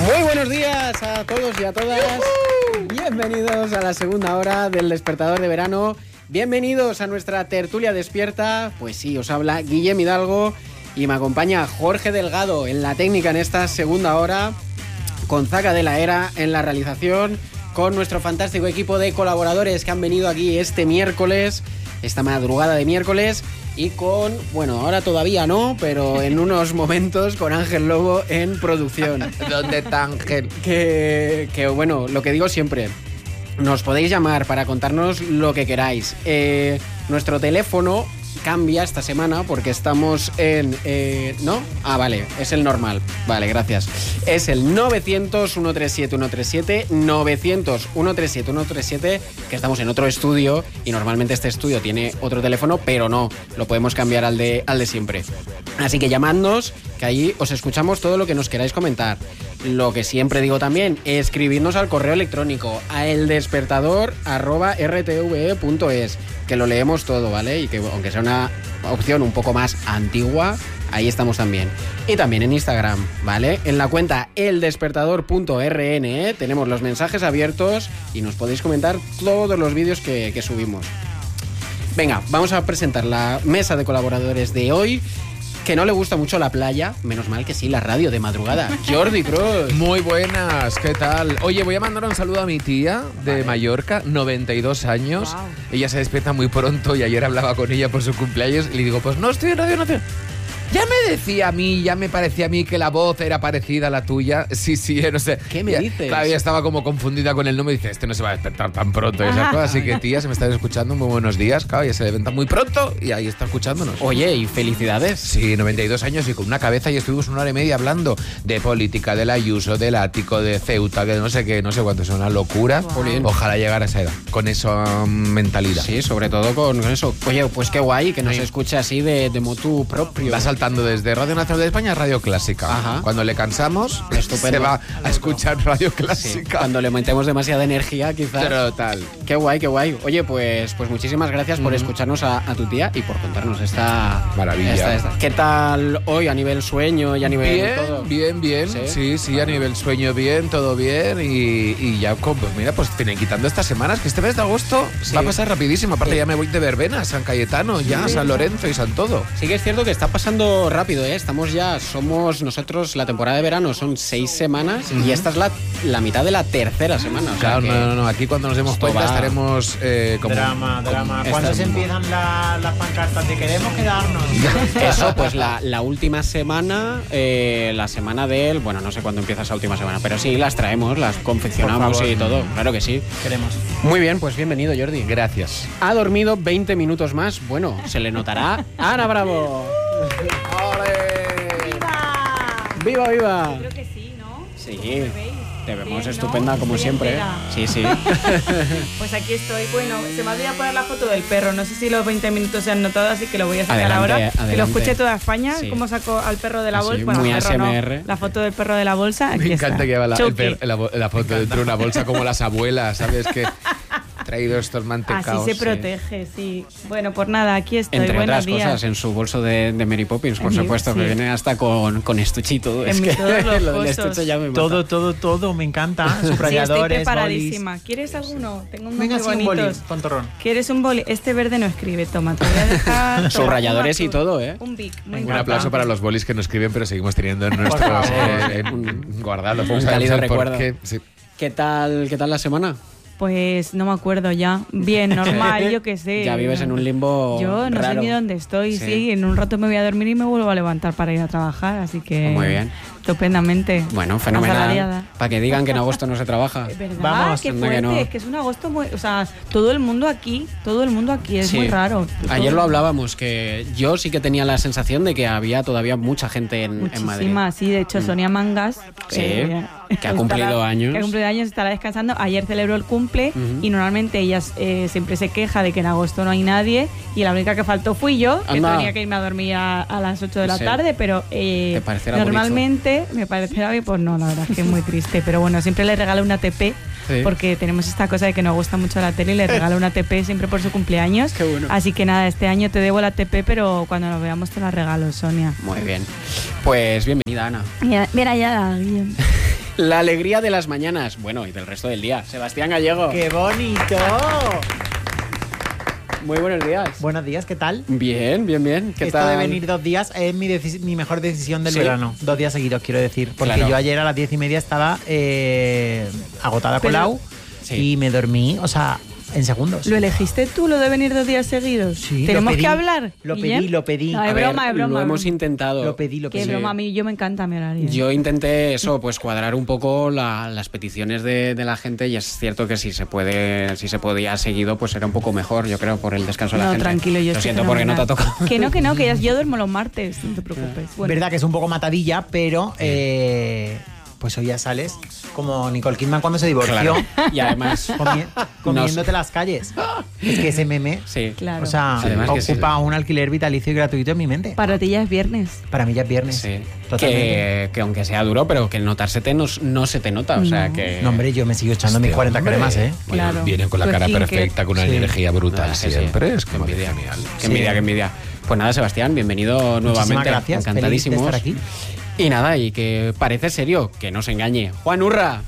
Muy buenos días a todos y a todas. Bienvenidos a la segunda hora del Despertador de Verano. Bienvenidos a nuestra tertulia despierta. Pues sí, os habla Guillem Hidalgo y me acompaña Jorge Delgado en la técnica en esta segunda hora, con Zaca de la Era en la realización, con nuestro fantástico equipo de colaboradores que han venido aquí este miércoles, esta madrugada de miércoles, y con, bueno, ahora todavía no, pero en unos momentos con Ángel Lobo en producción. ¿Dónde está Ángel? Que bueno, lo que digo siempre, nos podéis llamar para contarnos lo que queráis. Nuestro teléfono cambia esta semana porque estamos en... ¿no? Ah, vale, es el normal. Vale, gracias. Es el 900-137-137, 900-137-137, que estamos en otro estudio y normalmente este estudio tiene otro teléfono, pero no, lo podemos cambiar al de siempre. Así que llamadnos, que ahí os escuchamos todo lo que nos queráis comentar. Lo que siempre digo también, escribirnos al correo electrónico a eldespertador@rtve.es, que lo leemos todo, ¿vale? Y que aunque sea una opción un poco más antigua, ahí estamos también. Y también en Instagram, ¿vale? En la cuenta eldespertador.rne tenemos los mensajes abiertos y nos podéis comentar todos los vídeos que subimos. Venga, vamos a presentar la mesa de colaboradores de hoy. Que no le gusta mucho la playa, menos mal que sí, la radio de madrugada. Jordi Cruz. Muy buenas, ¿qué tal? Oye, voy a mandar un saludo a mi tía de Mallorca, 92 años. Wow. Ella se despierta muy pronto y ayer hablaba con ella por su cumpleaños y le digo, pues no estoy en Radio Nacional. Ya me decía a mí, ya me parecía a mí que la voz era parecida a la tuya. Sí, no sé. ¿Qué me dices? Claro, ella estaba como confundida con el nombre y dice, este no se va a despertar tan pronto y esas cosas. Así que, tía, se me estás escuchando, muy buenos días. Claro, ella se levanta muy pronto y ahí está escuchándonos. Oye, y felicidades. Sí, 92 años y con una cabeza, y estuvimos 1 hora y media hablando de política, del Ayuso, del Ático, de Ceuta, que no sé qué, no sé cuánto, es una locura. Wow. Ojalá llegara a esa edad, con esa mentalidad. Sí, sobre todo con eso. Oye, pues qué guay que nos escuche así de motu propio. Va saltando desde Radio Nacional de España a Radio Clásica. Ajá. Cuando le cansamos, se va a escuchar Radio Clásica. Sí, cuando le metemos demasiada energía, quizás. Pero tal. Qué guay, qué guay. Oye, pues muchísimas gracias por escucharnos a tu tía y por contarnos esta maravilla. ¿Qué tal hoy a nivel sueño y a nivel bien, todo? Bien. Sí, a nivel sueño bien, todo bien. Y ya, pues mira, pues quitando estas semanas, que este mes de agosto va a pasar rapidísimo. Aparte ya me voy de verbena, San Cayetano, ya San Lorenzo y San todo. Sí que es cierto que está pasando rápido, ¿eh? Somos nosotros, la temporada de verano son 6 semanas y esta es la mitad de la tercera semana. O sea, claro, no. Aquí cuando nos demos cuenta estaremos como... Drama. ¿Cuándo se empiezan las pancartas de queremos quedarnos? Eso, pues la última semana, la semana del... Bueno, no sé cuándo empieza esa última semana, pero sí, las traemos, las confeccionamos y todo. Claro que sí. Queremos. Muy bien, pues bienvenido, Jordi. Gracias. Ha dormido 20 minutos más. Bueno, se le notará. ¡Ana Bravo! ¡Viva! ¡Viva! Yo creo que sí, ¿no? Sí, te vemos estupenda como siempre. Sí. Pues aquí estoy. Bueno, se me olvidó poner la foto del perro. No sé si los 20 minutos se han notado, así que lo voy a sacar ahora. Que lo escuche toda España, cómo saco al perro de la bolsa. Bueno, muy perro ASMR. No, la foto del perro de la bolsa. Aquí me encanta está. que lleva la foto dentro de una bolsa como las abuelas, ¿sabes? Que traído estos mantecaos. Así se protege, sí. Bueno, pues nada, aquí estoy. Entre Buenos otras días. Cosas, en su bolso de Mary Poppins, por supuesto, que viene hasta con estuche y todo. Es que lo del estuche ya me mata. Todo, me encanta. Subrayadores, estoy preparadísima. bolis. ¿Quieres alguno? Tengo unos muy bonitos. Un boli, tontorrón. ¿Quieres un boli? Este verde no escribe, toma, te voy a dejar... Subrayadores y todo, ¿eh? Un Bic, un aplauso para los bolis que nos escriben, pero seguimos teniendo en nuestros guardados. Un cálido recuerdo. Sí. ¿Qué tal la semana? Pues no me acuerdo ya. Bien, normal, yo qué sé. Ya vives en un limbo Yo no raro. sé ni dónde estoy, sí. En un rato me voy a dormir y me vuelvo a levantar para ir a trabajar, así que... Muy bien. Estupendamente. Bueno, fenomenal. Para que digan que en agosto no se trabaja. ¿Verdad? Vamos, qué fuerte, no. Es que es un agosto muy... O sea, todo el mundo aquí es muy raro. Ayer lo hablábamos, que yo sí que tenía la sensación de que había todavía mucha gente en Madrid. Muchísima, sí. De hecho, Sonia Mangas... que ha cumplido años. Que ha cumplido años, estará descansando. Ayer celebró el cumple y normalmente ella siempre se queja de que en agosto no hay nadie y la única que faltó fui yo, que tenía que irme a dormir a las 8 de la tarde, pero normalmente me parecerá bien, pues no, la verdad es que es muy triste. Pero bueno, siempre le regalo una TP porque tenemos esta cosa de que nos gusta mucho la tele y le regalo una TP siempre por su cumpleaños. Qué bueno. Así que nada, este año te debo la TP, pero cuando nos veamos te la regalo, Sonia. Muy bien. Pues bienvenida, Ana. Mira ya, bien. La alegría de las mañanas, bueno, y del resto del día. Sebastián Gallego. ¡Qué bonito! Muy buenos días. Buenos días, ¿qué tal? Bien. ¿Qué Esto tal? de venir 2 días es mi mejor decisión del ¿Sí? verano. 2 días seguidos, quiero decir. Porque Claro. yo ayer a las 10:30 estaba agotada con Lau y me dormí, en segundos. ¿Lo elegiste tú, lo de venir 2 días seguidos? Sí, ¿Tenemos lo pedí, que hablar? Lo Guillem? pedí. No, es A ver, broma. Lo hemos intentado. Lo pedí. Qué broma, a mí yo me encanta mi horario. Yo intenté eso, pues cuadrar un poco las peticiones de la gente, y es cierto que si se podía seguido, pues era un poco mejor, yo creo, por el descanso de la No, gente. tranquilo, yo Lo estoy siento porque no te ha fenomenal. tocado. Que no, yo duermo los martes, no te preocupes. Bueno, Verdad que es un poco matadilla, pero pues hoy ya sales como Nicole Kidman cuando se divorció. Claro. Y además, Comiéndote las calles. Es que ese meme, sí. claro. Además que ocupa un alquiler vitalicio y gratuito en mi mente. Para ti ya es viernes. Para mí ya es viernes. Sí. Totalmente. Que aunque sea duro, pero que el notársete no se te nota. O sea, que. No, hombre, yo me sigo echando mis 40 hombre. cremas, ¿eh? Bueno, Claro. vienen con la Tu cara skincare. perfecta, con una Sí. energía brutal Ah, sí, siempre. Es Qué que envidia. genial. Qué envidia. Pues nada, Sebastián, bienvenido Muchísimas nuevamente. gracias. Encantadísimos. Feliz de estar aquí. Y nada, y que parece serio, que no se engañe. Juan Urra.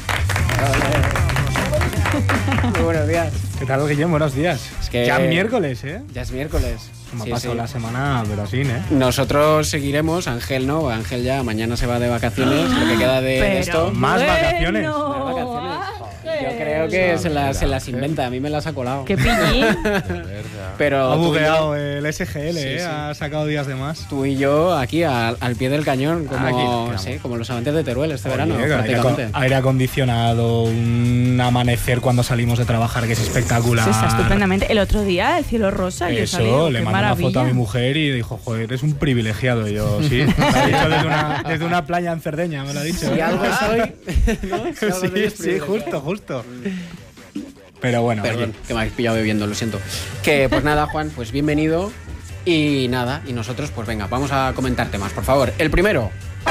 Muy buenos días. ¿Qué tal, Guillem? Buenos días. Es que- Ya es miércoles, ¿eh? Ya es miércoles. Me Sí, ha pasado sí. la semana, pero así, ¿eh? Nosotros seguiremos, Ángel no, Ángel ya mañana se va de vacaciones, lo que queda de Pero esto. Más vacaciones. Más vacaciones. Yo creo que se las inventa, a mí me las ha colado. Qué pillín. Pero Ha tú y yo- bugueado el SGL, Sí, ¿eh? sí. Ha sacado días de más. Tú y yo aquí al pie del cañón, como, Aquí nos quedamos. sí, como los amantes de Teruel este verano, Oye, prácticamente. aire acondicionado, un amanecer cuando salimos de trabajar que es espectacular. Se está estupendamente. El otro día, el cielo rosa, yo Eso, salí, le qué mandé una foto a mi maravilla. mujer y dijo, joder, eres un privilegiado. Y yo, sí. Me lo ha dicho desde una playa en Cerdeña, me lo ha dicho. Si algo soy, ¿no? Si algo soy es Sí, privilegiado. justo. Pero bueno, Perdón, oye, que me habéis pillado bebiendo, lo siento. Que pues nada, Juan, pues bienvenido. Y nada, y nosotros, pues venga, vamos a comentar temas, por favor. El primero.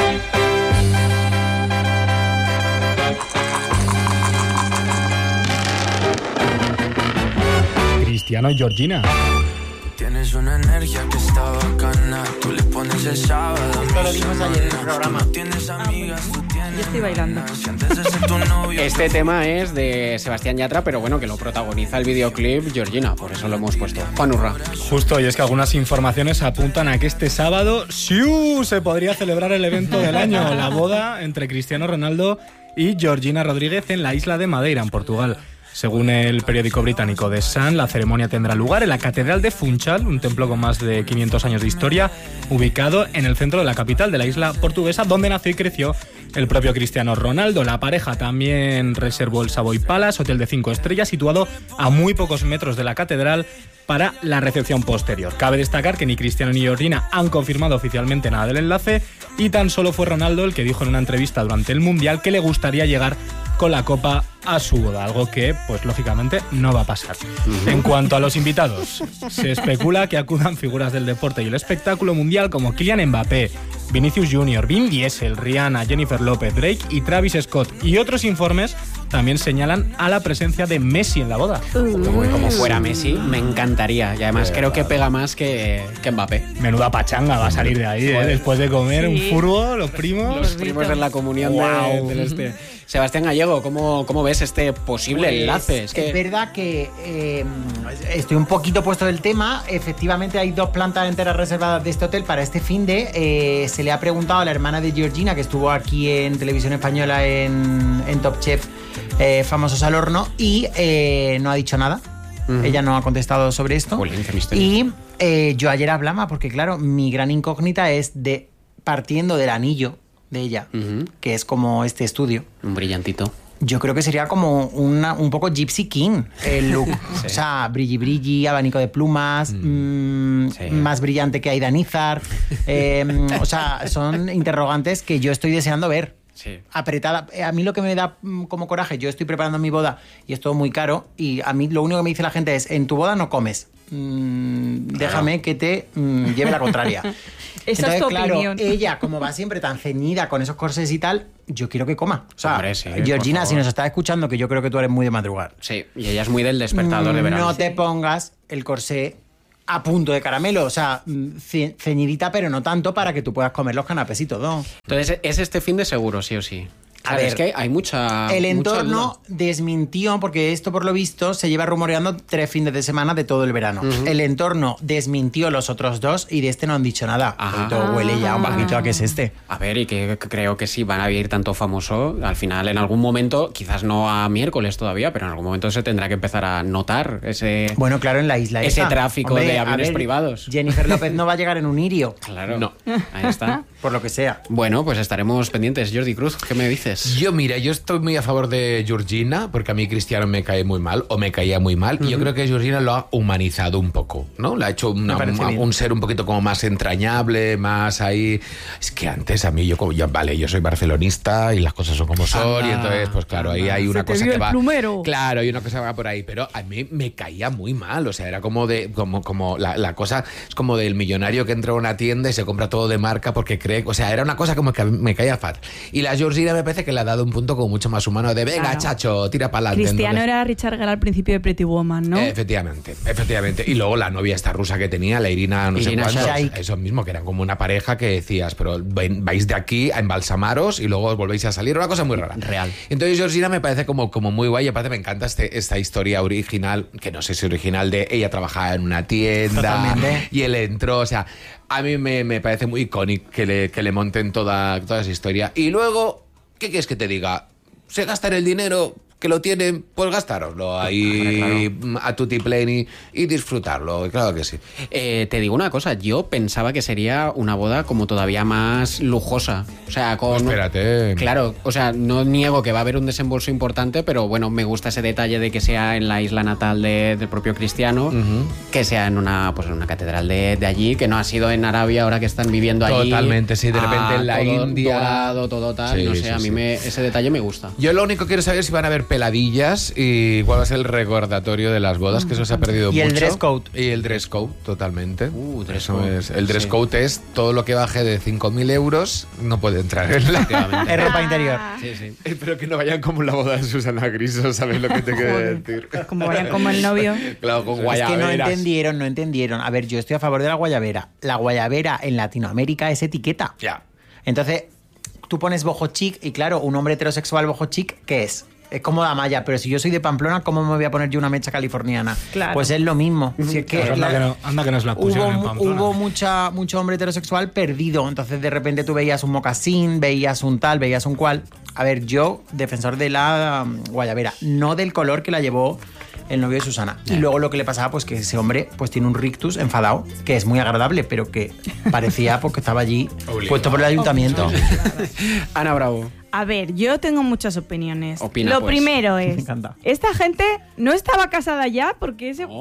Cristiano y Georgina. Tienes una energía que está bacana. Tú le pones el sábado. Esto lo vimos ayer en el programa. Tienes amigas, tú tienes. Yo estoy bailando. Si antes de ser tu novio. Este tema es de Sebastián Yatra, pero bueno, que lo protagoniza el videoclip Georgina, por eso lo hemos puesto. Juan Urra. Justo, y es que algunas informaciones apuntan a que este sábado ¡siu! Se podría celebrar el evento del año, la boda entre Cristiano Ronaldo y Georgina Rodríguez en la isla de Madeira, en Portugal. Según el periódico británico The Sun, la ceremonia tendrá lugar en la Catedral de Funchal, un templo con más de 500 años de historia, ubicado en el centro de la capital de la isla portuguesa, donde nació y creció el propio Cristiano Ronaldo. La pareja también reservó el Savoy Palace, hotel de 5 estrellas, situado a muy pocos metros de la catedral, para la recepción posterior. Cabe destacar que ni Cristiano ni Georgina han confirmado oficialmente nada del enlace, y tan solo fue Ronaldo el que dijo en una entrevista durante el Mundial que le gustaría llegar con la copa a su boda, algo que, pues lógicamente, no va a pasar. En cuanto a los invitados, se especula que acudan figuras del deporte y el espectáculo mundial como Kylian Mbappé, Vinicius Jr., Vin Diesel, Rihanna, Jennifer López, Drake y Travis Scott. Y otros informes también señalan a la presencia de Messi en la boda. Como fuera Messi, me encantaría. Y además creo que pega más que Mbappé. Menuda pachanga va a salir de ahí, ¿eh? Después de comer un furbo, los primos. Los primos en la comunión Wow. del este. Sebastián Gallego, ¿cómo ves este posible Pues, enlace? Es verdad que estoy un poquito puesto del tema. Efectivamente, hay 2 plantas enteras reservadas de este hotel para este finde. Se le ha preguntado a la hermana de Georgina, que estuvo aquí en Televisión Española en Top Chef, Famosos al Horno, y no ha dicho nada. Ella no ha contestado sobre esto. Jolín, qué misterio. Y yo ayer hablaba, porque claro, mi gran incógnita es partiendo del anillo de ella, que es como este estudio. Un brillantito. Yo creo que sería como un poco Gypsy King el look. Sí. O sea, brilli, abanico de plumas, Sí. más brillante que Aida Nizar. O sea, son interrogantes que yo estoy deseando ver. Sí. Apretada. A mí lo que me da como coraje, yo estoy preparando mi boda y es todo muy caro, y a mí lo único que me dice la gente es: en tu boda no comes. Déjame que te lleve la contraria. Esa es tu opinión. Ella, como va siempre tan ceñida con esos corsés y tal, yo quiero que coma. O sea, Hombre, sí, Georgina, por si favor. nos estás escuchando, que yo creo que tú eres muy de madrugar, Sí, y ella es muy del despertador de verano. no te pongas el corsé a punto de caramelo. O sea, ceñidita, pero no tanto, para que tú puedas comer los canapés y todo. Entonces, es este fin de seguro, sí o sí. Claro, es que hay mucha. El entorno duda. desmintió, porque esto por lo visto se lleva rumoreando 3 fines de semana de todo el verano. El entorno desmintió los otros 2 y de este no han dicho nada. Todo huele ya un poquito a que es este. A ver, y que creo que sí van a ir tanto famoso. Al final, en algún momento, quizás no a miércoles todavía, pero en algún momento se tendrá que empezar a notar ese. Bueno, claro, en la isla ese esa. tráfico de aviones privados. Jennifer López no va a llegar en un irio. Claro. No. Ahí está. Por lo que sea. Bueno, pues estaremos pendientes. Jordi Cruz, ¿qué me dices? Yo estoy muy a favor de Georgina, porque a mí Cristiano me cae muy mal, o me caía muy mal, y yo creo que Georgina lo ha humanizado un poco, ¿no? La ha hecho un ser un poquito como más entrañable, más ahí. Es que antes a mí, yo soy barcelonista y las cosas son como son, y entonces, pues claro, ahí hay una cosa que va. Plumero. Claro, hay una cosa que va por ahí, pero a mí me caía muy mal, o sea, era como la cosa es como del millonario que entra a una tienda y se compra todo de marca porque cree, o sea, era una cosa como que me caía fatal. Y la Georgina me parece que le ha dado un punto como mucho más humano de venga, chacho, tira para adelante. Cristiano era Richard Gere al principio de Pretty Woman, ¿no? Efectivamente. Y luego la novia esta rusa que tenía, la Irina no sé cuánto, eso mismo, que eran como una pareja que decías, pero vais de aquí a embalsamaros y luego os volvéis a salir, una cosa muy rara. Real. Entonces Georgina me parece como muy guay, y aparte me encanta esta historia original, que no sé si original, de ella trabajaba en una tienda. Totalmente. Y él entró, o sea, a mí me parece muy icónico que le monten toda esa historia. Y luego, ¿qué quieres que te diga? Se gastan el dinero que lo tienen, pues gastároslo ahí a tutti pleni y disfrutarlo, claro que sí. Te digo una cosa, yo pensaba que sería una boda como todavía más lujosa, o sea, con... Pues espérate. Claro, o sea, no niego que va a haber un desembolso importante, pero bueno, me gusta ese detalle de que sea en la isla natal del propio Cristiano, que sea en una catedral de allí, que no ha sido en Arabia ahora que están viviendo allí. Totalmente, sí, de repente en la India. Dorado, todo tal, no sé, a mí ese detalle me gusta. Yo lo único que quiero saber es si van a haber peladillas y cuál va a ser el recordatorio de las bodas, que eso se ha perdido mucho. Y el dress code. Y el dress code, totalmente. Dress code. El dress code es todo lo que baje de 5.000 euros no puede entrar en la... Es ropa interior. Sí. Espero que no vayan como la boda de Susana Griso, ¿sabes lo que te quiero decir? Como vayan como el novio. Claro, con Es guayaberas. que no entendieron. A ver, yo estoy a favor de la guayabera. La guayabera en Latinoamérica es etiqueta. Ya. Entonces, tú pones boho chic y claro, un hombre heterosexual boho chic, ¿qué es? Es como Damaya, pero si yo soy de Pamplona, ¿cómo me voy a poner yo una mecha californiana? Claro. Pues es lo mismo. Si es que Pues anda que nos la pusieron en Pamplona. Hubo mucho hombre heterosexual perdido. Entonces, de repente tú veías un mocasín, veías un tal, veías un cual. A ver, yo, defensor de la guayabera, no del color que la llevó el novio de Susana. Y luego lo que le pasaba, pues que ese hombre pues tiene un rictus enfadado, que es muy agradable, pero que parecía porque estaba allí puesto por el ayuntamiento. Ana Bravo. A ver, yo tengo muchas opiniones. Opina, Lo pues. primero Me es, encanta. esta gente no estaba casada ya porque No.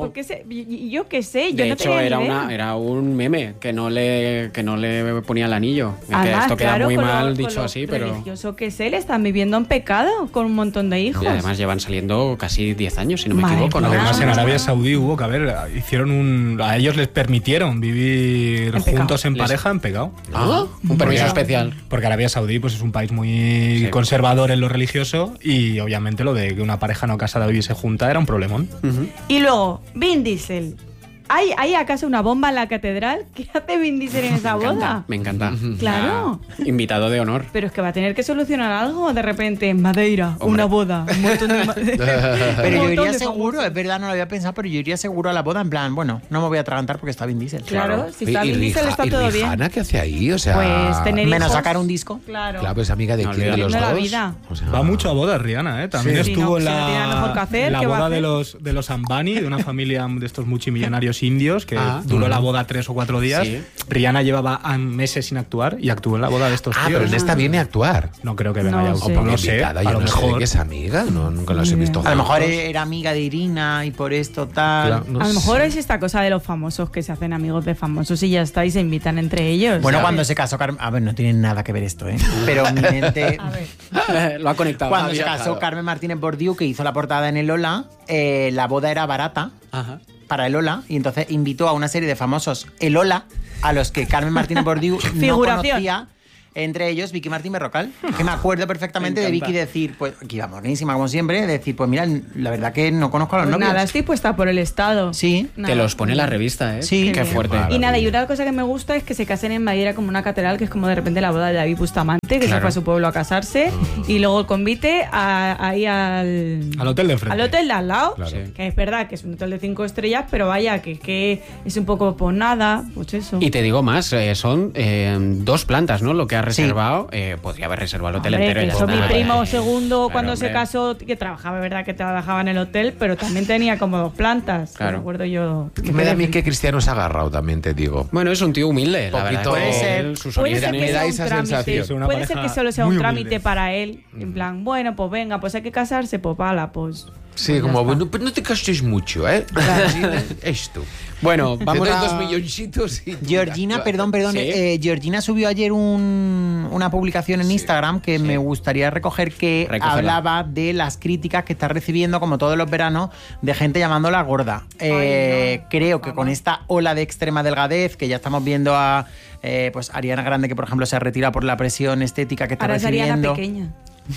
yo qué sé, yo De no hecho, tenía ni idea. era un meme que no le ponía el anillo. Que Además, esto queda claro, muy con mal con dicho así, pero... religioso que sé, le están viviendo en pecado con un montón de hijos. Y además llevan saliendo casi 10 años, si no me Madre equivoco. ¿no? mía. Además, en Arabia Saudí hubo que, a ver, a ellos les permitieron vivir En pecado. juntos en pareja en pecado. Un permiso Porque- especial. Porque Arabia Saudí pues, es un país muy conservador en lo religioso y obviamente lo de que una pareja no casada viviese junta era un problemón. Y luego, Vin Diesel. ¿Hay acaso una bomba en la catedral? ¿Qué hace Vin Diesel en esa boda? Me encanta. Claro. Invitado de honor. Pero es que va a tener que solucionar algo de repente en Madeira, Hombre. una boda, un montón de... Pero yo Un montón iría de seguro, famosos. es verdad, no lo había pensado, pero yo iría seguro a la boda en plan, bueno, no me voy a atragantar porque está Vin Diesel. Claro, si está ¿Y Vin Diesel está y todo bien. Rihanna qué hace ahí? O sea, Pues tener Menos hijos. sacar un disco. Claro. Claro, pues amiga de No, quién de los viviendo dos. la vida. O sea, Va mucho a bodas, Rihanna, ¿eh? También Sí, estuvo no, en si no tiene nada mejor que hacer, la ¿qué va a boda hacer? de los Ambani, de una familia de estos multimillonarios indios, que duró la boda 3 o 4 días. Sí. Rihanna llevaba meses sin actuar y actuó en la boda de estos tíos. pero en esta viene a actuar. No creo que venga No ya. sé. O no sé, Invitada, a yo lo no sé de mejor. qué es amiga, nunca las he visto A lo mejor juntos. era amiga de Irina y por esto tal. Claro, no A lo sé. mejor es esta cosa de los famosos que se hacen amigos de famosos y ya está y se invitan entre ellos. Bueno, ¿sabes? cuando se casó Carmen... A ver, no tiene nada que ver esto, ¿eh? Pero mi mente... A ver. Lo ha conectado. Cuando Ha se viajado. casó Carmen Martínez Bordiú, que hizo la portada en el Lola, la boda era barata Ajá. para el Lola y entonces invitó a una serie de famosos el Lola a los que Carmen Martínez Bordiú no Figuración. conocía. Entre ellos Vicky Martín Berrocal, que me acuerdo perfectamente de Vicky decir, pues, que iba monísima como siempre, decir, pues mira, la verdad que no conozco a los novios. Nada, estoy puesta por el Estado. Sí. Nada. Te los pone la revista, ¿eh? Sí. Qué fuerte. Y nada, y una cosa que me gusta es que se casen en Madeira como una catedral, que es como de repente la boda de David Bustamante, que se fue a su pueblo a casarse, y luego el convite ahí al hotel de enfrente. Al hotel de al lado, Claro. que es verdad que es un hotel de 5 estrellas, pero vaya, que es un poco por nada, pues eso. Y te digo más, son 2 plantas, ¿no? Lo que ha reservado, podría haber reservado el hotel entero. Que ya eso está. mi primo segundo, Claro, cuando hombre. se casó, que trabajaba, verdad, que trabajaba en el hotel, pero también tenía como 2 plantas. Claro. Me acuerdo yo. Me da a mí que Cristiano se ha agarrado también, te digo. Bueno, es un tío humilde, la verdad. Poquito- Puede ser. Él, Sus Puede ser orígenes. que me da sea un esa trámite. sensación. Es una Puede ser pareja que solo sea un muy trámite humilde. para él. En plan, bueno, pues venga, pues hay que casarse, pues pala, pues. Sí, pues ya como, está. bueno, pues no te gastes mucho, ¿eh? Esto. Bueno, Te vamos doy a... 2 milloncitos y... Georgina, perdón, Sí. Georgina subió ayer una publicación en Instagram que me gustaría recoger, que Recógela. hablaba de las críticas que está recibiendo, como todos los veranos, de gente llamándola gorda. Creo que con esta ola de extrema delgadez, que ya estamos viendo a pues Ariana Grande, que por ejemplo se ha retirado por la presión estética que está Ahora es Ariana recibiendo. pequeña.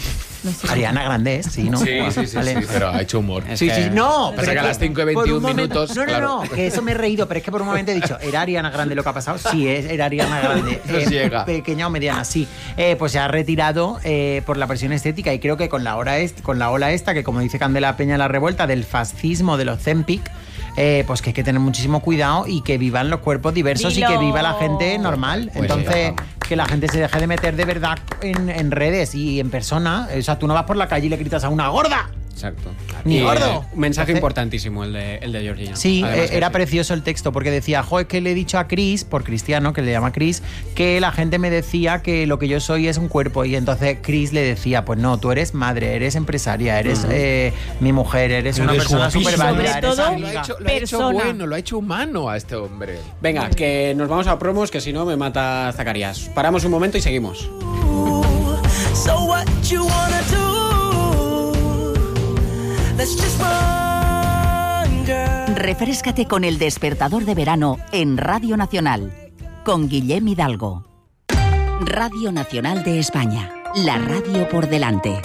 No sé. Ariana Grande, sí, ¿no? Sí, vale. Pero ha hecho humor. Es Sí, que- sí, no. Pasa que a las 5 y por 21 un momento- minutos, No, claro. que eso me he reído, pero es que por un momento he dicho, ¿era Ariana Grande lo que ha pasado? Sí, era Ariana Grande. Nos llega. Pequeña o mediana, sí. Pues se ha retirado por la presión estética, y creo que con la ola esta, que como dice Candela Peña La Revuelta, del fascismo de los Zempic, pues que hay que tener muchísimo cuidado y que vivan los cuerpos diversos Dilo. y que viva la gente normal. Pues Entonces, sí. que la gente se deje de meter de verdad en redes y en persona. O sea, tú no vas por la calle y le gritas a una gorda. Exacto. Ni Y, gordo. un mensaje Entonces- importantísimo el de Georgina. Sí, Además que era sí. precioso el texto, porque decía, jo, es que le he dicho a Chris, por Cristiano, que le llama Chris, que la gente me decía que lo que yo soy es un cuerpo. Y entonces Chris le decía, pues no, tú eres madre, eres empresaria, eres mi mujer, eres una Eres persona guapísima. súper válida. Sobre eres todo, amiga. Lo ha hecho persona. bueno, lo ha hecho humano a este hombre. Venga, que nos vamos a promos, que si no me mata Zacarías. Paramos un momento y seguimos. So what you wanna do? Let's just run, girl. Refréscate con El Despertador de Verano en Radio Nacional, con Guillem Hidalgo. Radio Nacional de España, la radio por delante.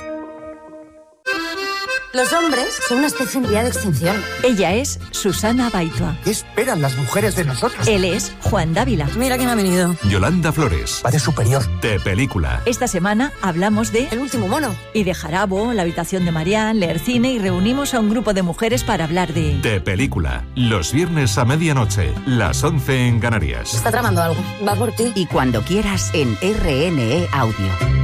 Los hombres son una especie en vía de extinción. Ella es Susana Baitua. ¿Qué esperan las mujeres de nosotros? Él es Juan Dávila. Mira quién ha venido. Yolanda Flores. Va de superior. De película. Esta semana hablamos de El último mono. y de Jarabo, La habitación de Marianne, leer cine, y reunimos a un grupo de mujeres para hablar de... De película. Los viernes a medianoche. Las 11 en Canarias. Está tramando algo. Va por ti. Y cuando quieras en RNE Audio.